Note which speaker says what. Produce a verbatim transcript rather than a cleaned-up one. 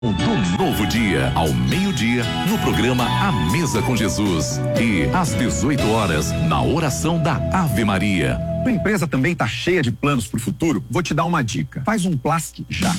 Speaker 1: Do novo dia ao meio-dia no programa A Mesa com Jesus e às dezoito horas na oração da Ave Maria.
Speaker 2: Sua empresa também está cheia de planos para o futuro? Vou te dar uma dica. Faz um Plask já.